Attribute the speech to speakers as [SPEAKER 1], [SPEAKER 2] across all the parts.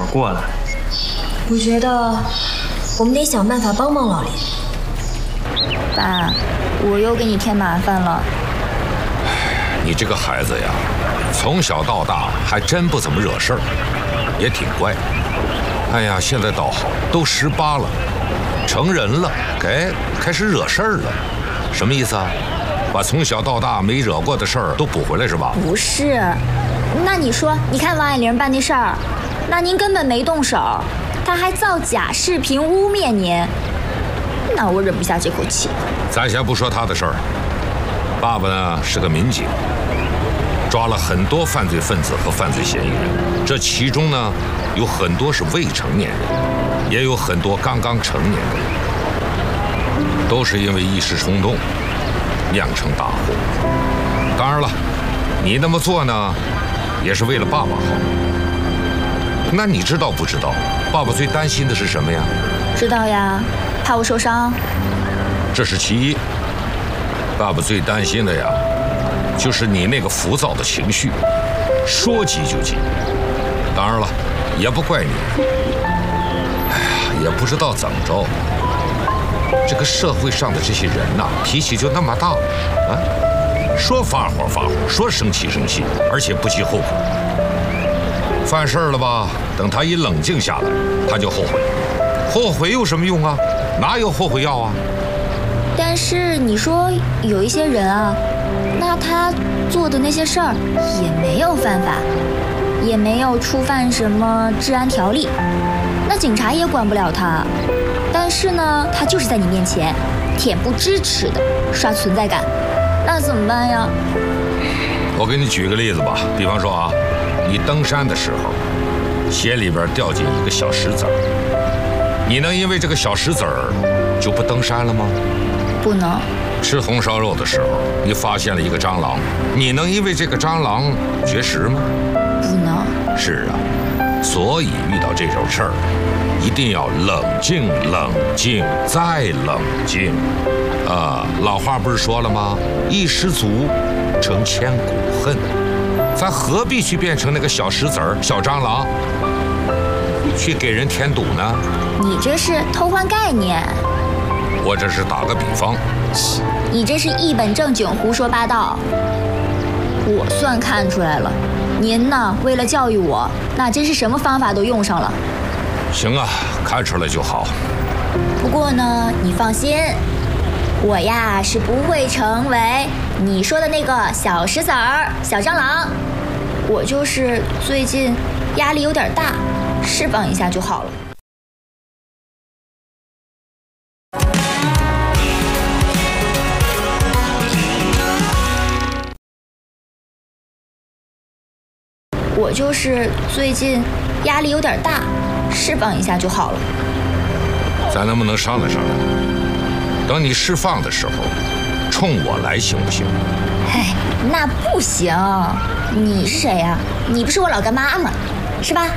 [SPEAKER 1] 过了。
[SPEAKER 2] 我觉得我们得想办法帮帮老林。
[SPEAKER 3] 爸，我又给你添麻烦了。
[SPEAKER 4] 你这个孩子呀，从小到大还真不怎么惹事儿，也挺乖。哎呀，现在倒好，都18了，成人了，开始惹事儿了。什么意思啊？把从小到大没惹过的事儿都补回来是吧？
[SPEAKER 3] 不是，那你说，你看王爱玲办那事儿，那您根本没动手，她还造假视频污蔑您，那我忍不下这口气。
[SPEAKER 4] 咱先不说他的事儿，爸爸呢是个民警，抓了很多犯罪分子和犯罪嫌疑人，这其中呢有很多是未成年人，也有很多刚刚成年的人，都是因为一时冲动酿成大祸。当然了，你那么做呢也是为了爸爸好。那你知道不知道爸爸最担心的是什么呀？
[SPEAKER 3] 知道呀，怕我受伤。
[SPEAKER 4] 这是其一，爸爸最担心的呀就是你那个浮躁的情绪，说急就急。当然了，也不怪你。哎呀，也不知道怎么着，这个社会上的这些人呐，脾气就那么大啊，说发火发火，说生气生气，而且不计后果。犯事儿了吧，等他一冷静下来，他就后悔。后悔有什么用啊？哪有后悔药啊？
[SPEAKER 3] 但是你说有一些人啊，那他做的那些事儿也没有犯法，也没有触犯什么治安条例，那警察也管不了他。但是呢，他就是在你面前恬不知耻的刷存在感，那怎么办呀？
[SPEAKER 4] 我给你举个例子吧，比方说啊，你登山的时候，鞋里边掉进一个小石子儿，你能因为这个小石子儿就不登山了吗？
[SPEAKER 3] 不能。
[SPEAKER 4] 吃红烧肉的时候，你发现了一个蟑螂，你能因为这个蟑螂绝食吗？
[SPEAKER 3] 不能。
[SPEAKER 4] 是啊，所以遇到这种事儿，一定要冷静、冷静再冷静。老话不是说了吗？一失足成千古恨。咱何必去变成那个小石子儿、小蟑螂，去给人添堵呢？
[SPEAKER 3] 你这是偷换概念。
[SPEAKER 4] 我这是打个比方。
[SPEAKER 3] 你这是一本正经胡说八道。我算看出来了，您呢为了教育我，那真是什么方法都用上了。
[SPEAKER 4] 行啊，看出来就好。
[SPEAKER 3] 不过呢，你放心，我呀是不会成为你说的那个小石子儿、小蟑螂。我就是最近压力有点大，释放一下就好了。我就是最近压力有点大，释放一下就好了。
[SPEAKER 4] 咱能不能商量商量？等你释放的时候，冲我来行不行？
[SPEAKER 3] 哎，那不行。你是谁呀？你不是我老干妈吗？是吧？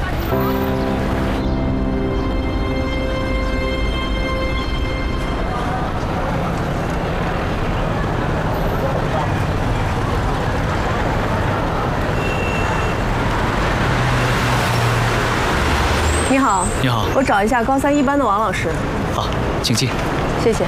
[SPEAKER 5] 你好，
[SPEAKER 1] 你好，
[SPEAKER 5] 我找一下高3一班的王老师。
[SPEAKER 1] 好，请进。
[SPEAKER 5] 谢谢。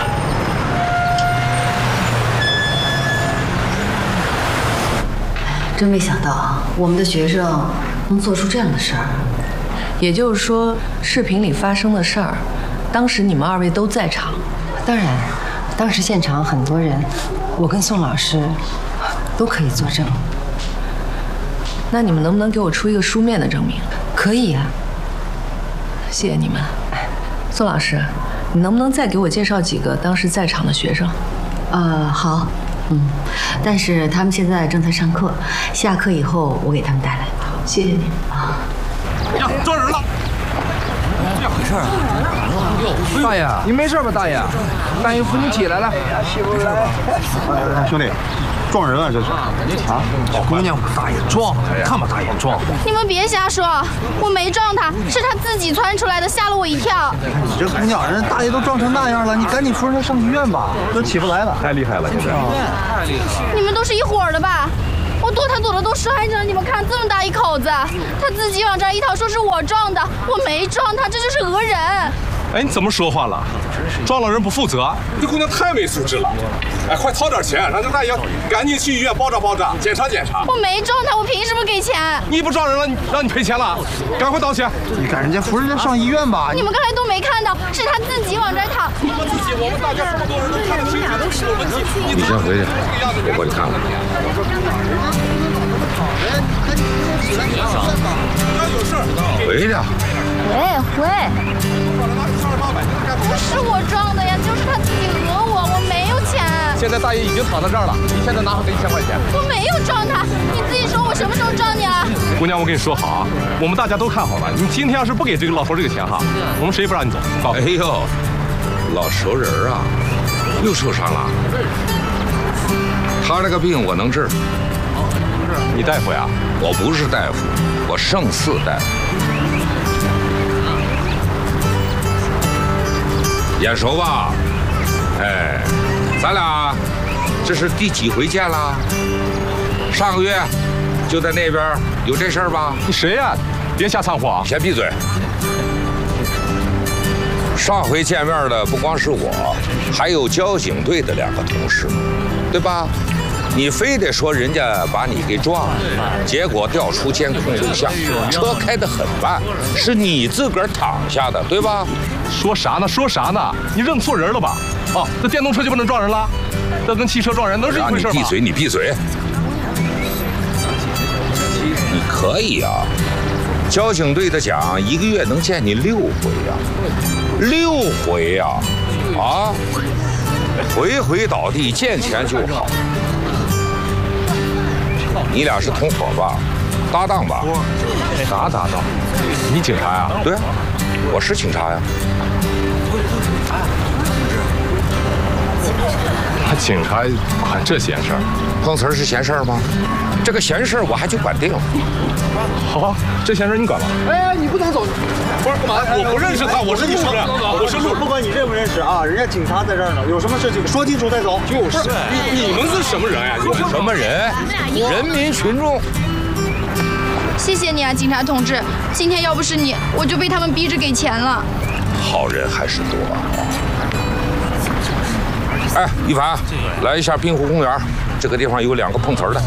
[SPEAKER 6] 真没想到我们的学生能做出这样的事儿。
[SPEAKER 7] 也就是说，视频里发生的事儿，当时你们2位都在场？
[SPEAKER 6] 当然，当时现场很多人，我跟宋老师都可以作证。
[SPEAKER 7] 那你们能不能给我出一个书面的证明？
[SPEAKER 6] 可以啊。
[SPEAKER 7] 谢谢你们。宋老师，你能不能再给我介绍几个当时在场的学生？
[SPEAKER 6] 好，但是他们现在正在上课，下课以后我给他们带来。
[SPEAKER 7] 谢谢你。
[SPEAKER 8] 呀，抓人了！
[SPEAKER 1] 怎么回事啊？
[SPEAKER 8] 大爷，你没事吧？大爷，大爷扶你起来了。起不来。
[SPEAKER 9] 兄弟，撞人啊这是！啊，
[SPEAKER 8] 姑娘，大爷撞了，看吧，大爷撞了。
[SPEAKER 10] 你们别瞎说，我没撞他，是他自己窜出来的，吓了我一跳。
[SPEAKER 9] 你这姑娘，人大爷都撞成那样了，你赶紧扶人上医院吧，都起不来了。太厉害了，现在。
[SPEAKER 8] 太厉害了。
[SPEAKER 10] 你们都是一伙儿的吧？我多剁他剁的都摔着了，你们看这么大一口子，他自己往这儿一躺，说是我撞的，我没撞他，这就是讹人。
[SPEAKER 11] 哎，你怎么说话了？撞了人不负责，这姑娘太没素质了。哎，快掏点钱，让这大爷赶紧去医院包扎包扎，检查检查。
[SPEAKER 10] 我没撞他，我凭什么给钱？
[SPEAKER 11] 你不撞人了，让你赔钱了，赶快道歉。
[SPEAKER 9] 你赶人家扶人家上医院吧。
[SPEAKER 10] 你们刚才都没看到，是他自己往这儿躺。
[SPEAKER 11] 我们大家这么多人都看得清楚，都是我们自己。
[SPEAKER 4] 你先回去，我过去看看。回去。
[SPEAKER 3] 回。
[SPEAKER 10] 不是我撞的呀，就是他自己讹我，我没有钱。
[SPEAKER 11] 现在大爷已经躺在这儿了，你现在拿回这1000块钱。
[SPEAKER 10] 我没有撞他，你自己说我什么时候撞你了？
[SPEAKER 11] 姑娘，我跟你说好啊，我们大家都看好了，你今天要是不给这个老头这个钱哈，我们谁也不让你走。
[SPEAKER 4] 哎呦，老熟人啊，又受伤了。他这个病我能治。
[SPEAKER 11] 你大夫呀？
[SPEAKER 4] 我不是大夫，我胜似大夫。眼熟吧？哎，咱俩这是第几回见了？上个月就在那边有这事儿吧？
[SPEAKER 11] 你谁呀？别瞎掺和啊！
[SPEAKER 4] 先闭嘴。上回见面的不光是我，还有交警队的2个同事，对吧？你非得说人家把你给撞了，结果调出监控录像，车开得很慢，是你自个儿躺下的，对吧？
[SPEAKER 11] 说啥呢？说啥呢？你认错人了吧？哦，这电动车就不能撞人了？这跟汽车撞人都是一回事吧？
[SPEAKER 4] 你闭嘴！你闭嘴！你可以啊，交警队的奖1个月能见你6回呀，6回呀，啊，回回倒地，见钱就好。你俩是同伙吧？搭档吧？
[SPEAKER 11] 啥搭档？你警察呀？
[SPEAKER 4] 对啊，我是警察呀。
[SPEAKER 11] 警察管这闲事儿？
[SPEAKER 4] 碰瓷儿是闲事儿吗？这个闲事儿我还就管定。
[SPEAKER 11] 好，这闲事你管吧。
[SPEAKER 9] 哎，你不能走！
[SPEAKER 11] 不是干嘛？我不认识他，我是路人，我是路人。
[SPEAKER 9] 不管你认不认识啊，人家警察在这儿呢，有什么事情说清楚再走。
[SPEAKER 11] 就是，你们是什么人呀？
[SPEAKER 4] 什么人？人民群众。
[SPEAKER 10] 谢谢你啊，警察同志！今天要不是你，我就被他们逼着给钱了。
[SPEAKER 4] 好人还是多啊。哎，一凡，来一下滨湖公园，这个地方有2个碰瓷儿的。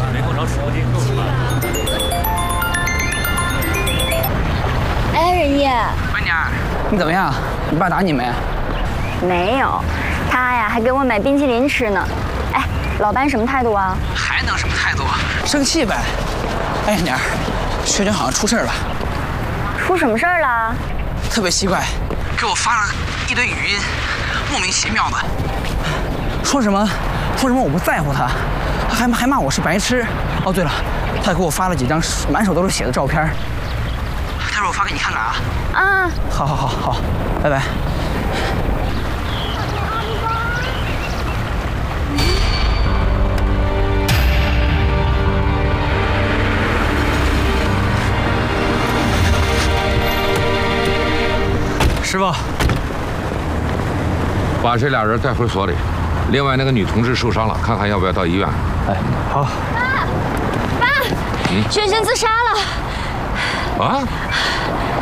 [SPEAKER 3] 哎，人家，
[SPEAKER 12] 闺女儿，你怎么样？你爸打你没？
[SPEAKER 3] 没有，他呀还给我买冰淇淋吃呢。哎，老班什么态度啊？
[SPEAKER 12] 还能什么态度？生气呗。哎，妮儿，薛军好像出事了。
[SPEAKER 3] 出什么事儿了？
[SPEAKER 12] 特别奇怪，给我发了一堆语音，莫名其妙的。说什么我不在乎他，还骂我是白痴。哦，对了，他还给我发了几张满手都是血的照片。待会儿我发给你看看啊。
[SPEAKER 3] 啊，
[SPEAKER 12] 好，拜拜。
[SPEAKER 8] 师傅，
[SPEAKER 4] 把这俩人带回所里。另外那个女同志受伤了，看看要不要到医院。
[SPEAKER 8] 哎，好。
[SPEAKER 3] 爸，轩轩自杀了。
[SPEAKER 4] 啊？